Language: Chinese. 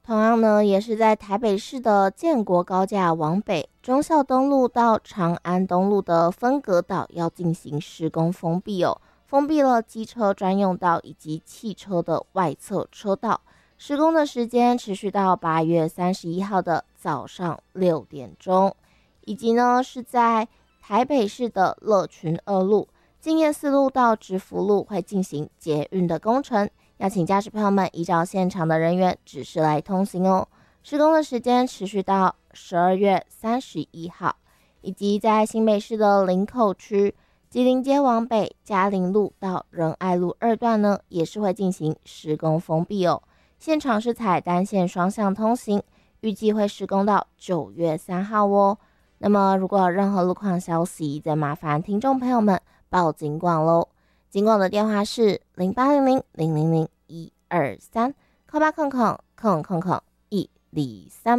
同样呢，也是在台北市的建国高架往北，忠孝东路到长安东路的分隔岛要进行施工封闭哦，封闭了机车专用道以及汽车的外侧车道。施工的时间持续到8月31号的早上6点钟，以及呢是在台北市的乐群2路、敬业4路到直福路会进行捷运的工程。要请驾驶朋友们依照现场的人员指示来通行哦。施工的时间持续到12月31号，以及在新北市的林口区吉林街往北嘉陵路到仁爱路2段呢，也是会进行施工封闭哦。现场是采单线双向通行，预计会施工到9月3号哦。那么如果有任何路况消息，再麻烦听众朋友们报警广喽。警广的电话是0800-000-123， call800-123。